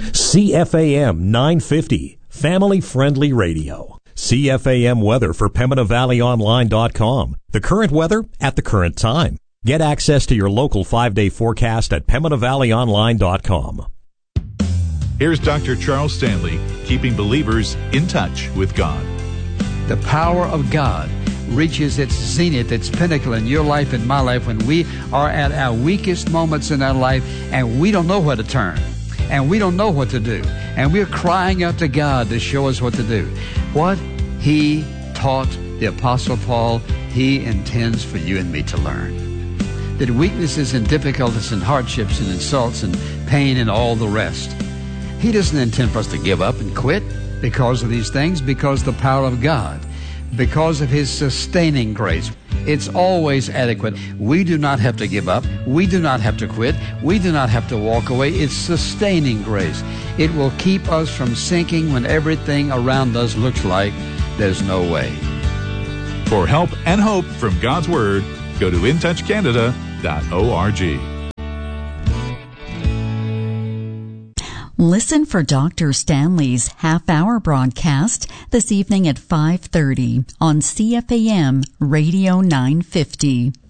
CFAM 950, family-friendly radio. CFAM weather for PembinaValleyOnline.com. The current weather at the current time. Get access to your local 5-day forecast at PembinaValleyOnline.com. Here's Dr. Charles Stanley, keeping believers in touch with God. The power of God reaches its zenith, its pinnacle in your life and my life when we are at our weakest moments in our life and we don't know where to turn and we don't know what to do. And we're crying out to God to show us what to do. What He taught the Apostle Paul, He intends for you and me to learn. That weaknesses and difficulties and hardships and insults and pain and all the rest, He doesn't intend for us to give up and quit because of these things, because the power of God, because of His sustaining grace. It's always adequate. We do not have to give up. We do not have to quit. We do not have to walk away. It's sustaining grace. It will keep us from sinking when everything around us looks like there's no way. For help and hope from God's Word, go to intouchcanada.org. Listen for Dr. Stanley's half-hour broadcast this evening at 5:30 on CFAM Radio 950.